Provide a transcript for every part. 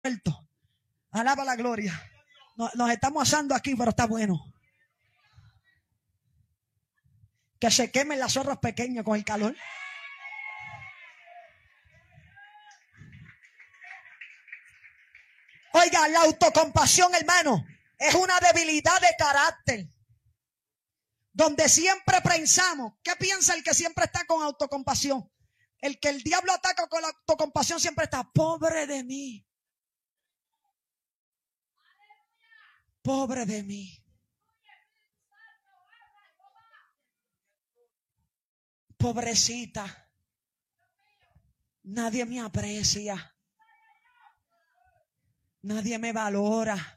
muerto. Alaba la gloria. Nos estamos asando aquí, pero está bueno. Que se quemen las zorras pequeñas con el calor. Oiga, la autocompasión, hermano, es una debilidad de carácter. Donde siempre pensamos, ¿qué piensa el que siempre está con autocompasión? El que el diablo ataca con la autocompasión siempre está, pobre de mí. Pobre de mí. Pobrecita. Nadie me aprecia. Nadie me valora.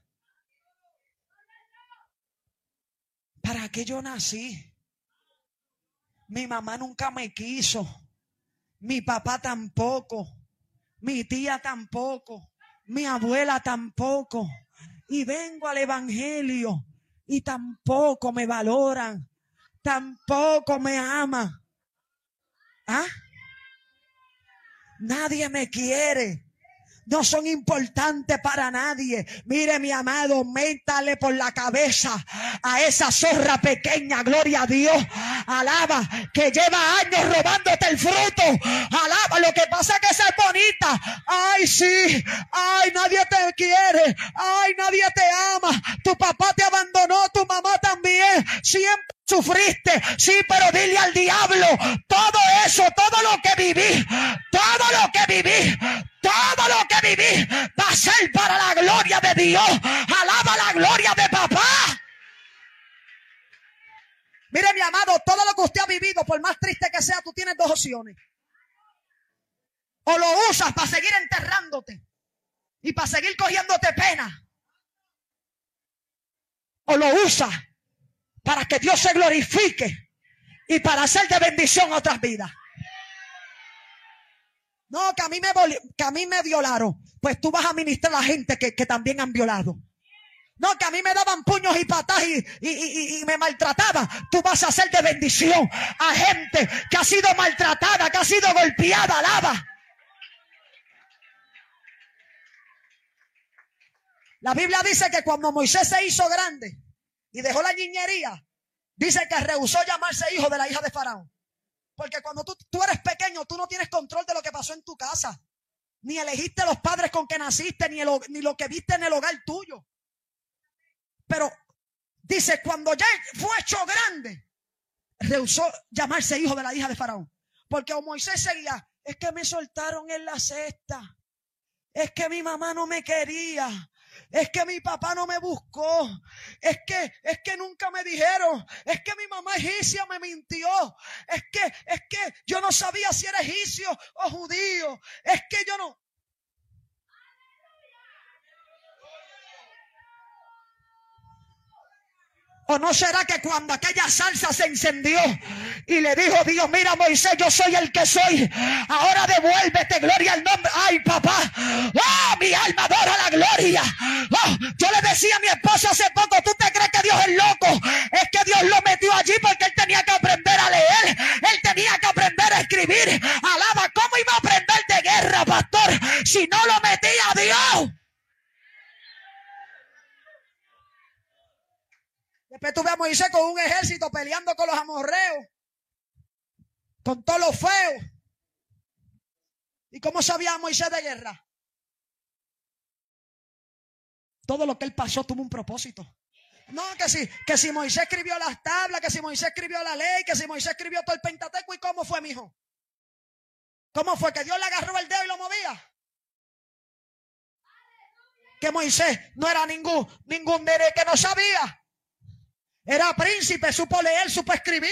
¿Para qué yo nací? Mi mamá nunca me quiso. Mi papá tampoco. Mi tía tampoco. Mi abuela tampoco. Y vengo al evangelio y tampoco me valoran. Tampoco me aman. ¿Ah? Nadie me quiere. No son importantes para nadie. Mire, mi amado, métale por la cabeza a esa zorra pequeña, gloria a Dios. Alaba, que lleva años robándote el fruto. Alaba, lo que pasa es que esa es bonita. Ay, sí. Ay, nadie te quiere. Ay, nadie te ama. Tu papá te abandonó, tu mamá también. Siempre sufriste, sí, pero dile al diablo, todo eso, todo lo que viví, todo lo que viví, todo lo que viví va a ser para la gloria de Dios. Alaba la gloria de papá. Mire, mi amado, todo lo que usted ha vivido, por más triste que sea, tú tienes dos opciones. O lo usas para seguir enterrándote y para seguir cogiéndote pena, o lo usas para que Dios se glorifique y para hacer de bendición a otras vidas. No, que a mí me violaron. Pues tú vas a ministrar a la gente que también han violado. No, que a mí me daban puños y patas y me maltrataban. Tú vas a hacer de bendición a gente que ha sido maltratada, que ha sido golpeada. Alaba. La Biblia dice que cuando Moisés se hizo grande y dejó la niñería, dice que rehusó llamarse hijo de la hija de Faraón. Porque cuando tú eres pequeño, tú no tienes control de lo que pasó en tu casa. Ni elegiste los padres con que naciste, ni lo que viste en el hogar tuyo. Pero dice, cuando ya fue hecho grande, rehusó llamarse hijo de la hija de Faraón. Porque Moisés seguía, es que me soltaron en la cesta. Es que mi mamá no me quería. Es que mi papá no me buscó. Es que nunca me dijeron. Es que mi mamá egipcia me mintió. Es que yo no sabía si era egipcio o judío. Es que yo no. ¿O no será que cuando aquella salsa se encendió y le dijo Dios, mira Moisés, yo soy el que soy, ahora devuélvete, gloria al nombre, ay papá, oh, mi alma adora la gloria. Oh, yo le decía a mi esposo hace poco, ¿tú te crees que Dios es loco? Es que Dios lo metió allí porque él tenía que aprender a leer, él tenía que aprender a escribir. Alaba, ¿cómo iba a aprender de guerra, pastor, si no lo metía a Dios? Después tuve a Moisés con un ejército peleando con los amorreos, con todos los feos. ¿Y cómo sabía Moisés de guerra? Todo lo que él pasó tuvo un propósito. No, que si Moisés escribió las tablas, que si Moisés escribió la ley, que si Moisés escribió todo el Pentateuco. ¿Y cómo fue, mijo? ¿Cómo fue? ¿Que Dios le agarró el dedo y lo movía? Que Moisés no era ningún nene que no sabía. Era príncipe, supo leer, supo escribir.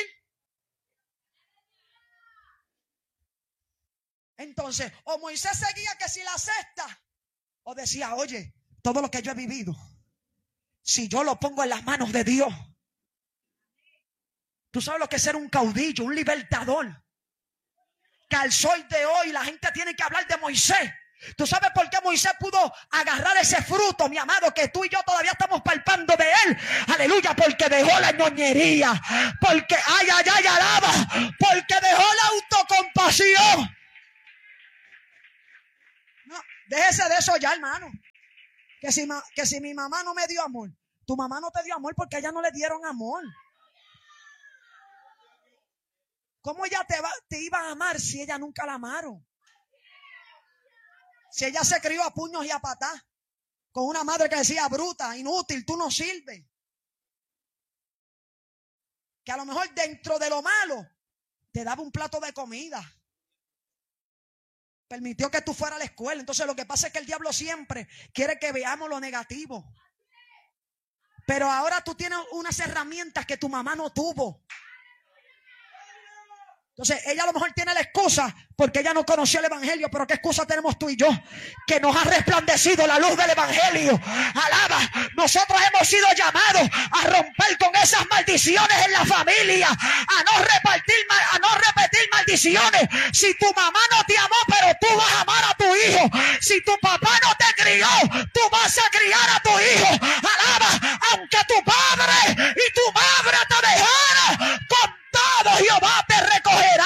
Entonces, o Moisés seguía que si la cesta, o decía, oye, todo lo que yo he vivido, si yo lo pongo en las manos de Dios, tú sabes lo que es ser un caudillo, un libertador, que al sol de hoy la gente tiene que hablar de Moisés. ¿Tú sabes por qué Moisés pudo agarrar ese fruto, mi amado, que tú y yo todavía estamos palpando de él? Aleluya, porque dejó la ñoñería, porque, ay, alaba, porque dejó la autocompasión. No, Déjese de eso ya, hermano. Que si mi mamá no me dio amor, tu mamá no te dio amor porque a ella no le dieron amor. ¿Cómo ella te iba a amar si ella nunca la amaron? Si ella se crió a puños y a patás, con una madre que decía bruta, inútil, tú no sirves. Que a lo mejor dentro de lo malo te daba un plato de comida. Permitió que tú fueras a la escuela. Entonces lo que pasa es que el diablo siempre quiere que veamos lo negativo. Pero ahora tú tienes unas herramientas que tu mamá no tuvo. Entonces ella a lo mejor tiene la excusa porque ella no conoció el evangelio, pero ¿qué excusa tenemos tú y yo? Que nos ha resplandecido la luz del evangelio. Alaba, nosotros hemos sido llamados a romper con esas maldiciones en la familia, a no repetir maldiciones. Si tu mamá no te amó, pero tú vas a amar a tu hijo. Si tu papá no te crió, tú vas a criar a tu hijo. Alaba, aunque tu padre y tu madre te dejaran, con todo Jehová te recogerá.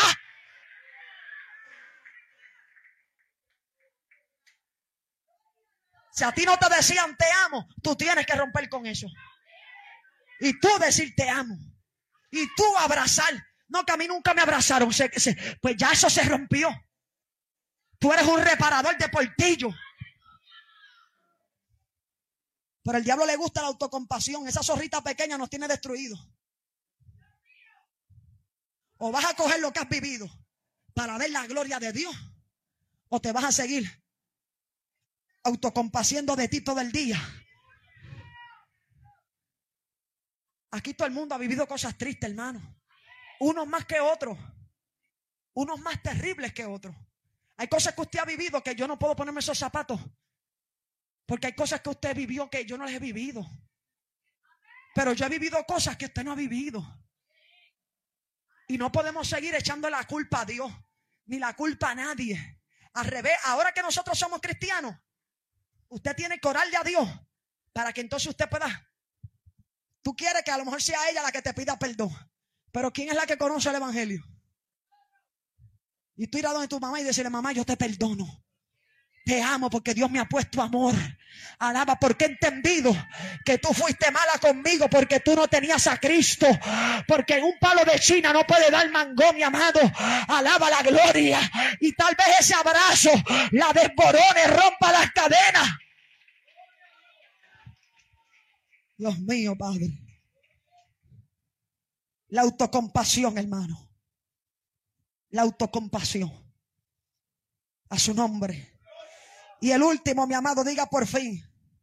Si a ti no te decían te amo, tú tienes que romper con eso. Y tú decir te amo. Y tú abrazar. No, que a mí nunca me abrazaron. Pues ya eso se rompió. Tú eres un reparador de portillo. Pero al diablo le gusta la autocompasión. Esa zorrita pequeña nos tiene destruidos. O vas a coger lo que has vivido para ver la gloria de Dios, o te vas a seguir autocompaciendo de ti todo el día. Aquí todo el mundo ha vivido cosas tristes, hermano. Unos más que otros. Unos más terribles que otros. Hay cosas que usted ha vivido que yo no puedo ponerme esos zapatos. Porque hay cosas que usted vivió que yo no las he vivido. Pero yo he vivido cosas que usted no ha vivido. Y no podemos seguir echando la culpa a Dios, ni la culpa a nadie. Al revés, ahora que nosotros somos cristianos, usted tiene que orarle a Dios para que entonces usted pueda. Tú quieres que a lo mejor sea ella la que te pida perdón, pero ¿quién es la que conoce el evangelio? Y tú ir a donde tu mamá y decirle, mamá, yo te perdono. Te amo porque Dios me ha puesto amor. Alaba, porque he entendido que tú fuiste mala conmigo porque tú no tenías a Cristo. Porque un palo de China no puede dar mango, mi amado. Alaba la gloria. Y tal vez ese abrazo la desborone, rompa las cadenas. Dios mío, Padre. La autocompasión, hermano. La autocompasión. A su nombre. Y el último, mi amado, diga por fin.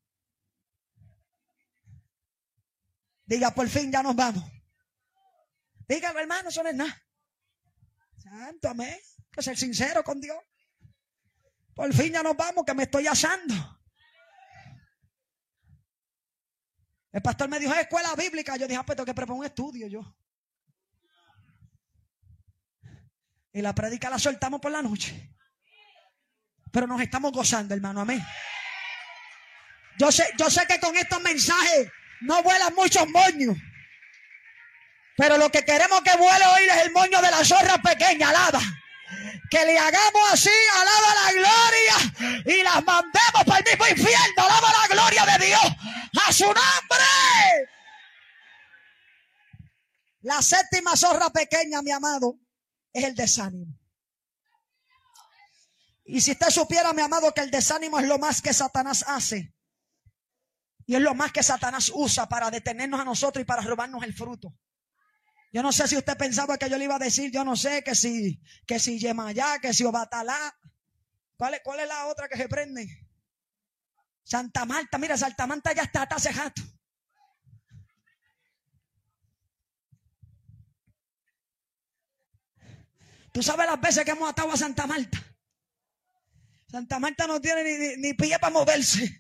Diga por fin, ya nos vamos. Dígalo, hermano, eso no es nada. Santo, amén. Hay que ser sincero con Dios. Por fin ya nos vamos, que me estoy asando. El pastor me dijo, escuela bíblica. Yo dije, pues tengo que preparar un estudio yo. Y la prédica la soltamos por la noche. Pero nos estamos gozando, hermano, amén. Yo sé que con estos mensajes no vuelan muchos moños. Pero lo que queremos que vuele hoy es el moño de la zorra pequeña, alaba. Que le hagamos así, alaba la gloria, y las mandemos para el mismo infierno, alaba la gloria de Dios. ¡A su nombre! La séptima zorra pequeña, mi amado, es el desánimo. Y si usted supiera, mi amado, que el desánimo es lo más que Satanás hace. Y es lo más que Satanás usa para detenernos a nosotros y para robarnos el fruto. Yo no sé si usted pensaba que yo le iba a decir, yo no sé, que si Yemayá, que si Obatalá. ¿Cuál es la otra que se prende? Santa Marta. Mira, Santa Marta ya está hace rato. Tú sabes las veces que hemos atado a Santa Marta. Santa Marta no tiene ni pie para moverse.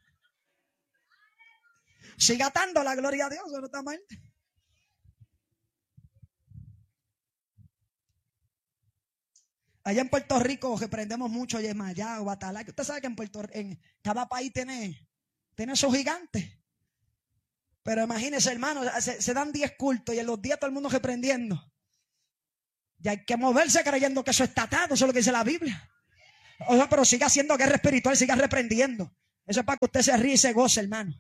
Sigue atando, la gloria a Dios, Santa Marta. Allá en Puerto Rico reprendemos mucho Yemayá o Batalá. Usted sabe que en cada país tiene sus gigantes. Pero imagínese, hermano, se dan 10 cultos y en los 10 todo el mundo reprendiendo. Y hay que moverse creyendo que eso está atado. Eso es lo que dice la Biblia. O sea, pero siga haciendo guerra espiritual, siga reprendiendo. Eso es para que usted se ríe y se goce, hermano.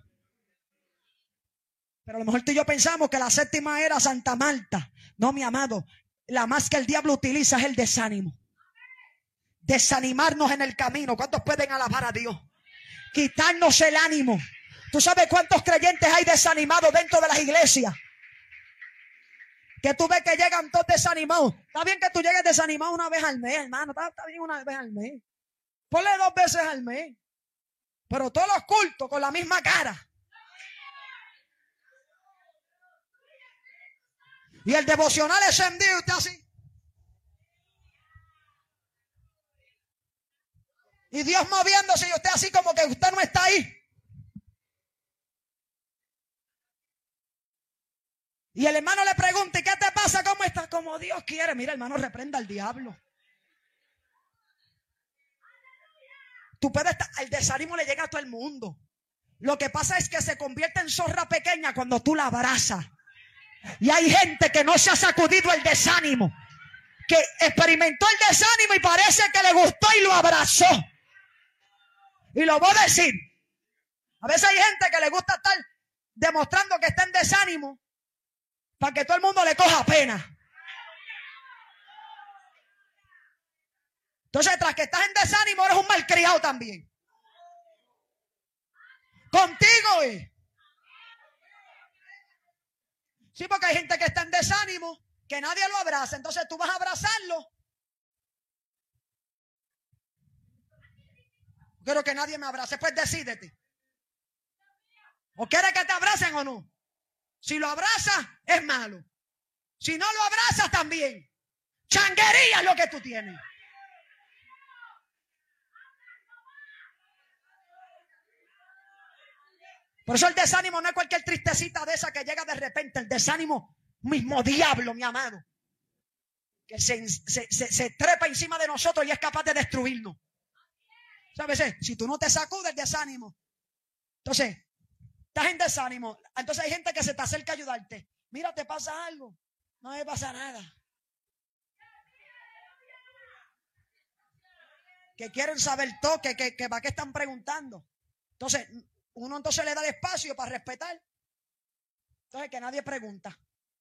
Pero a lo mejor tú y yo pensamos que la séptima era Santa Marta. No, mi amado. La más que el diablo utiliza es el desánimo. Desanimarnos en el camino. ¿Cuántos pueden alabar a Dios? Quitarnos el ánimo. ¿Tú sabes cuántos creyentes hay desanimados dentro de las iglesias? Que tú ves que llegan todos desanimados. Está bien que tú llegues desanimado una vez al mes, hermano. Está bien una vez al mes. Ponle 2 veces al mes. Pero todos los cultos con la misma cara. Y el devocional es encendido y usted así. Y Dios moviéndose y usted así como que usted no está ahí. Y el hermano le pregunta, ¿y qué te pasa? ¿Cómo estás? Como Dios quiere. Mira, hermano, reprenda al diablo. Tú puedes estar, el desánimo le llega a todo el mundo. Lo que pasa es que se convierte en zorra pequeña cuando tú la abrazas. Y hay gente que no se ha sacudido el desánimo, que experimentó el desánimo y parece que le gustó y lo abrazó. Y lo voy a decir. A veces hay gente que le gusta estar demostrando que está en desánimo para que todo el mundo le coja pena. Entonces, tras que estás en desánimo, eres un malcriado también. Contigo. Sí, porque hay gente que está en desánimo, que nadie lo abraza. Entonces tú vas a abrazarlo. Quiero que nadie me abrace. Pues decídete. ¿O quieres que te abracen o no? Si lo abrazas, es malo. Si no lo abrazas, también. Changuería es lo que tú tienes. Por eso el desánimo no es cualquier tristecita de esa que llega de repente. El desánimo, mismo diablo, mi amado, que se trepa encima de nosotros y es capaz de destruirnos. ¿Sabes? Si tú no te sacudes el desánimo, entonces estás en desánimo. Entonces hay gente que se te acerca a ayudarte. Mira, te pasa algo. No me pasa nada. Que quieren saber todo, que para qué están preguntando. Entonces uno entonces le da el espacio para respetar. Entonces que nadie pregunta.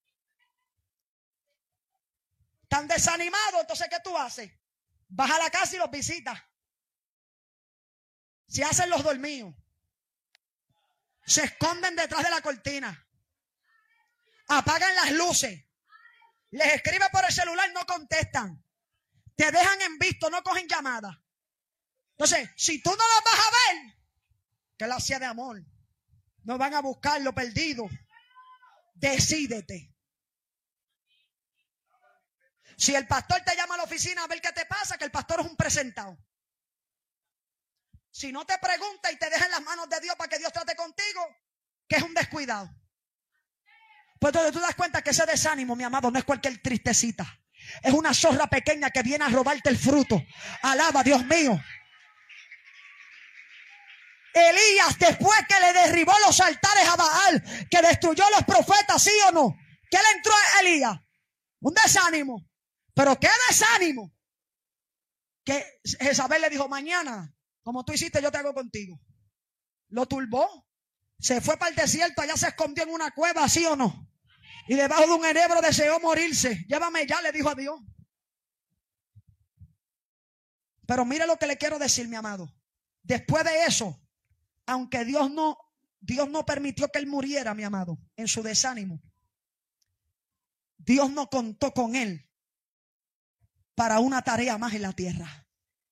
Están desanimados, entonces ¿qué tú haces? Vas a la casa y los visitas. Se hacen los dormidos. Se esconden detrás de la cortina. Apagan las luces. Les escribe por el celular, no contestan. Te dejan en visto, no cogen llamadas. Entonces, si tú no los vas a ver, que la hacía de amor. No van a buscar lo perdido. Decídete. Si el pastor te llama a la oficina a ver qué te pasa, que el pastor es un presentado. Si no te pregunta y te deja en las manos de Dios para que Dios trate contigo, que es un descuidado. Pues entonces tú das cuenta que ese desánimo, mi amado, no es cualquier tristecita. Es una zorra pequeña que viene a robarte el fruto. Alaba, Dios mío. Elías, después que le derribó los altares a Baal, que destruyó a los profetas, ¿sí o no? ¿Qué le entró a Elías? Un desánimo. ¿Pero qué desánimo? Que Jezabel le dijo, mañana, como tú hiciste, yo te hago contigo. Lo turbó. Se fue para el desierto, allá se escondió en una cueva, ¿sí o no? Y debajo de un enebro deseó morirse. Llévame ya, le dijo a Dios. Pero mire lo que le quiero decir, mi amado. Después de eso, aunque Dios no permitió que él muriera, mi amado, en su desánimo, Dios no contó con él para una tarea más en la tierra.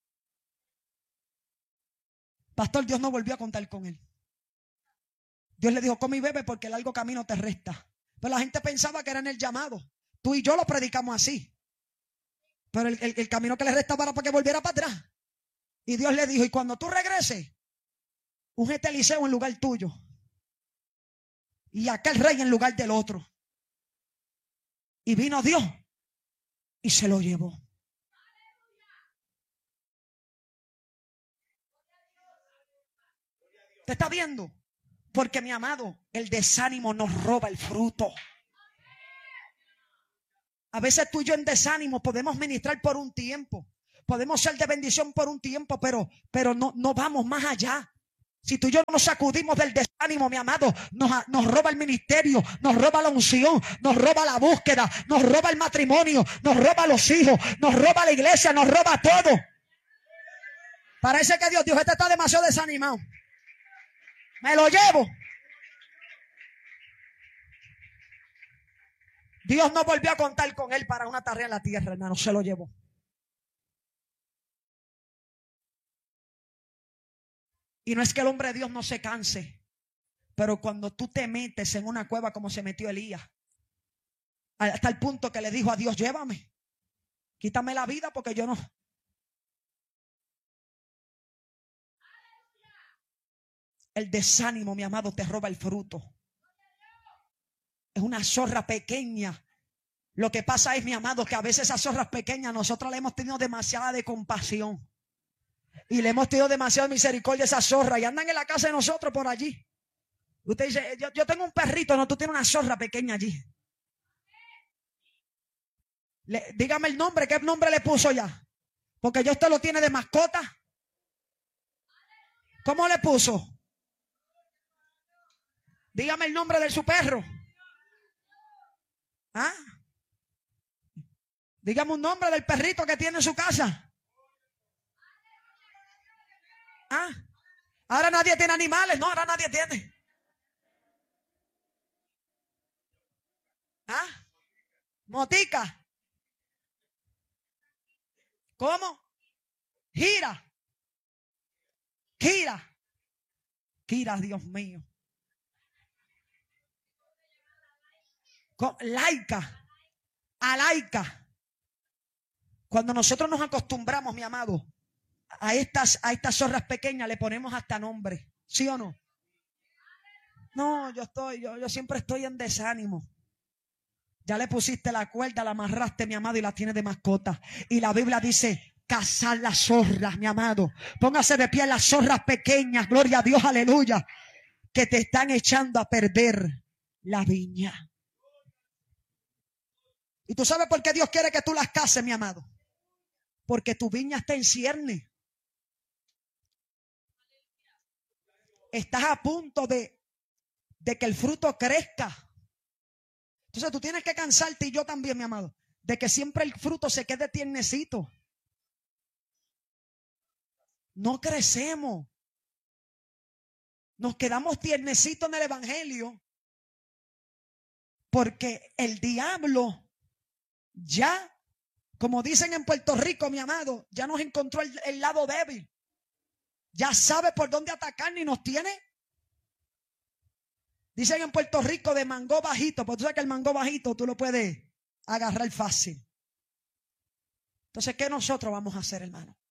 Pastor, Dios no volvió a contar con él. Dios le dijo, come y bebe porque el largo camino te resta. Pero la gente pensaba que era en el llamado. Tú y yo lo predicamos así. Pero el camino que le resta para que volviera para atrás. Y Dios le dijo, y cuando tú regreses, ungete a Eliseo en lugar tuyo. Y aquel rey en lugar del otro. Y vino Dios y se lo llevó. ¿Te está viendo? Porque, mi amado, el desánimo nos roba el fruto. A veces tú y yo en desánimo podemos ministrar por un tiempo. podemos ser de bendición por un tiempo, pero no vamos más allá. Si tú y yo no nos sacudimos del desánimo, mi amado, nos roba el ministerio, nos roba la unción, nos roba la búsqueda, nos roba el matrimonio, nos roba los hijos, nos roba la iglesia, nos roba todo. Parece que Dios dijo, este está demasiado desanimado. Me lo llevo. Dios no volvió a contar con él para una tarea en la tierra, hermano, se lo llevó. Y no es que el hombre de Dios no se canse, pero cuando tú te metes en una cueva como se metió Elías, hasta el punto que le dijo a Dios, llévame, quítame la vida porque yo no. El desánimo, mi amado, te roba el fruto. Es una zorra pequeña. Lo que pasa es, mi amado, que a veces esas zorras pequeñas nosotros le hemos tenido demasiada de compasión. Y le hemos tenido demasiada misericordia a esa zorra. Y andan en la casa de nosotros por allí. Usted dice, yo tengo un perrito. No, tú tienes una zorra pequeña allí. Dígame el nombre. ¿Qué nombre le puso ya? Porque ya usted lo tiene de mascota. ¿Cómo le puso? Dígame el nombre de su perro. ¿Ah? Dígame un nombre del perrito que tiene en su casa. ¿Ah? Ahora nadie tiene animales. No, ahora nadie tiene. ¿Ah? Motica. ¿Cómo? Gira. Kira, Dios mío. Laica. Alaica. Cuando nosotros nos acostumbramos, mi amado, a estas zorras pequeñas le ponemos hasta nombre. ¿Sí o no? No, yo siempre estoy en desánimo. Ya le pusiste la cuerda, la amarraste, mi amado, y la tienes de mascota. Y la Biblia dice, cazar las zorras, mi amado. Póngase de pie las zorras pequeñas, gloria a Dios, aleluya, que te están echando a perder la viña. ¿Y tú sabes por qué Dios quiere que tú las cases, mi amado? Porque tu viña está en cierne. Estás a punto de que el fruto crezca. Entonces tú tienes que cansarte, y yo también, mi amado, de que siempre el fruto se quede tiernecito. No crecemos. Nos quedamos tiernecitos en el evangelio porque el diablo ya, como dicen en Puerto Rico, mi amado, ya nos encontró el lado débil. Ya sabe por dónde atacarnos y nos tiene. Dicen en Puerto Rico de mango bajito, porque tú sabes que el mango bajito tú lo puedes agarrar fácil. Entonces, ¿qué nosotros vamos a hacer, hermano?